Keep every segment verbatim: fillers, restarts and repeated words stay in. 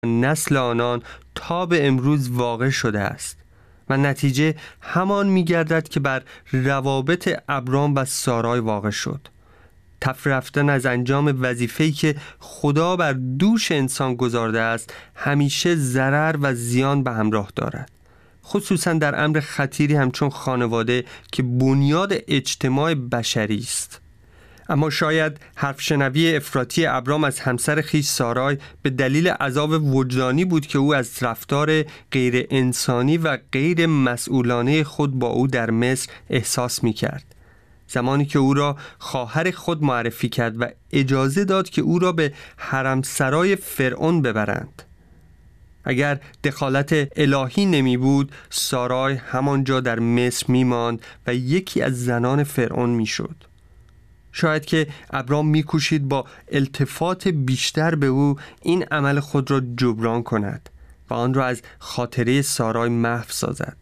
نسل آنان تا به امروز واقع شده است و نتیجه همان می‌گردد که بر روابط ابرام و سارای واقع شد. تف رفتن از انجام وظیفه‌ای که خدا بر دوش انسان گذارده است همیشه ضرر و زیان به همراه دارد، خصوصا در امر خطیری همچون خانواده که بنیاد اجتماع بشری است. اما شاید حرف شنوی افراطی ابرام از همسر خویش سارای به دلیل عذاب وجدانی بود که او از رفتار غیر انسانی و غیر مسئولانه خود با او در مصر احساس می کرد. زمانی که او را خواهر خود معرفی کرد و اجازه داد که او را به حرمسرای فرعون ببرند. اگر دخالت الهی نمی بود، سارای همانجا در مصر می ماند و یکی از زنان فرعون می شد. شاید که ابرام می کوشید با التفات بیشتر به او این عمل خود را جبران کند و آن را از خاطره سارای محو سازد.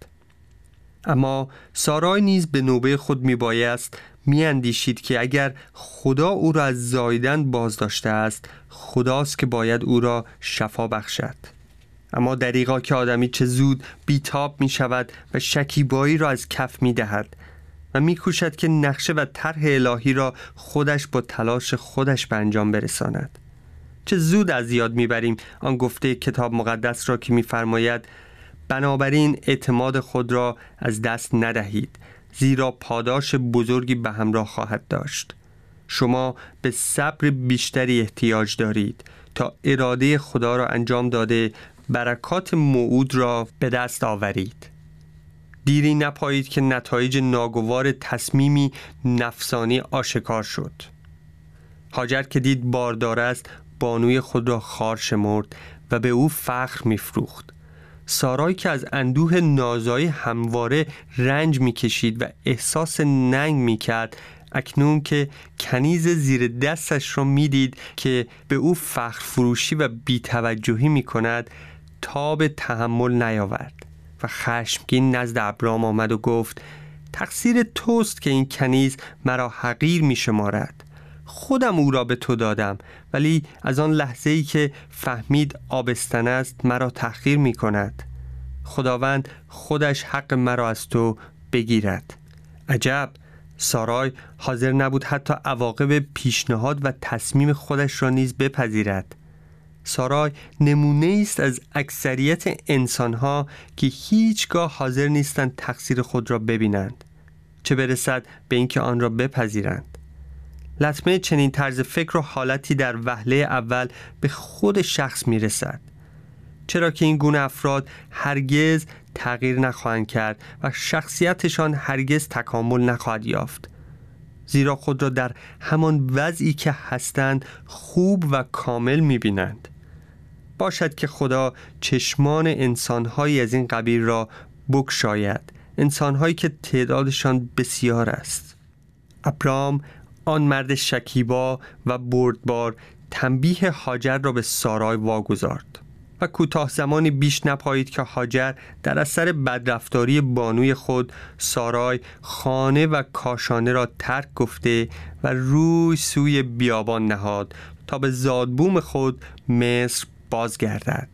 اما سارای نیز به نوبه خود می بایست می اندیشید که اگر خدا او را از زاییدن باز داشته است، خداست که باید او را شفا بخشد. اما دریغا که آدمی چه زود بیتاب می شود و شکیبایی را از کف می دهد و می کوشد که نقشه و طرح الهی را خودش با تلاش خودش به انجام برساند. چه زود از یاد می بریم آن گفته کتاب مقدس را که می فرماید بنابراین اعتماد خود را از دست ندهید، زیرا پاداش بزرگی به همراه خواهد داشت. شما به صبر بیشتری احتیاج دارید تا اراده خدا را انجام داده برکات موعود را به دست آورید. دیری نپایید که نتایج ناگوار تصمیمی نفسانی آشکار شد. هاجر که دید باردار است، بانوی خود را خوار شمرد و به او فخر می‌فروخت. سارای که از اندوه نازایی همواره رنج می‌کشید و احساس ننگ می‌کرد، اکنون که کنیز زیر دستش را می‌دید که به او فخر فروشی و بی‌توجهی می‌کند، تاب تحمل نیاورد و خشمگین نزد ابرام آمد و گفت تقصیر توست که این کنیز مرا حقیر می شمارد. خودم او را به تو دادم، ولی از آن لحظه‌ای که فهمید آبستن است مرا تحقیر می کند. خداوند خودش حق مرا از تو بگیرد. عجب، سارای حاضر نبود حتی عواقب پیشنهاد و تصمیم خودش را نیز بپذیرد. سارای نمونه است از اکثریت انسانها که هیچگاه حاضر نیستند تقصیر خود را ببینند، چه برسد به اینکه آن را بپذیرند. لطمه چنین طرز فکر و حالتی در وهله اول به خود شخص میرسد، چرا که این گونه افراد هرگز تغییر نخواهند کرد و شخصیتشان هرگز تکامل نخواهد یافت، زیرا خود را در همان وضعی که هستند خوب و کامل می‌بینند. باشد که خدا چشمان انسان‌هایی از این قبیل را بگشاید، انسان‌هایی که تعدادشان بسیار است. ابرام آن مرد شکیبا و بردبار تنبیه هاجر را به سارای واگذارد و کوتاه زمانی بیش نپایید که هاجر در اثر بدرفتاری بانوی خود سارای خانه و کاشانه را ترک گفته و روی سوی بیابان نهاد تا به زادبوم خود مصر بازگردد.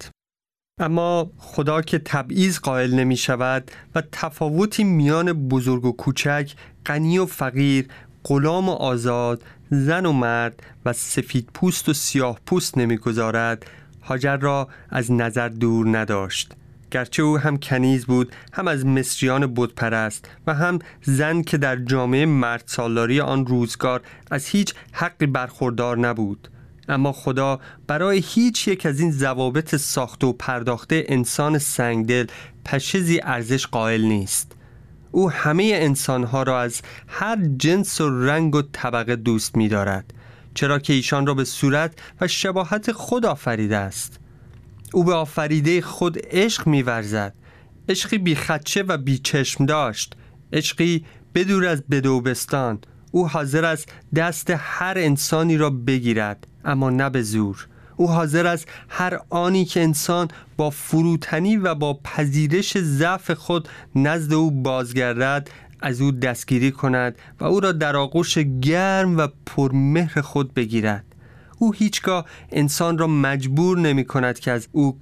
اما خدا که تبعیض قائل نمی شود و تفاوتی میان بزرگ و کوچک، غنی و فقیر، غلام و آزاد، زن و مرد و سفید پوست و سیاه پوست نمی گذارد، هاجر را از نظر دور نداشت. گرچه او هم کنیز بود، هم از مصریان بتپرست و هم زن که در جامعه مرد سالاری آن روزگار از هیچ حقی برخوردار نبود، اما خدا برای هیچ یک از این ضوابط ساخته و پرداخته انسان سنگدل پشیزی ارزش قائل نیست. او همه انسانها را از هر جنس و رنگ و طبقه دوست می دارد، چرا که ایشان را به صورت و شباهت خود آفریده است. او به آفریده خود عشق می ورزد، عشقی بی خدشه و بی چشم داشت، عشقی بدور از بدوبستان. او حاضر است دست هر انسانی را بگیرد، اما نه به زور. او حاضر است هر آنی که انسان با فروتنی و با پذیرش ضعف خود نزد او بازگردد از او دستگیری کند و او را در آغوش گرم و پرمهر خود بگیرد. او هیچگاه انسان را مجبور نمی کند که از او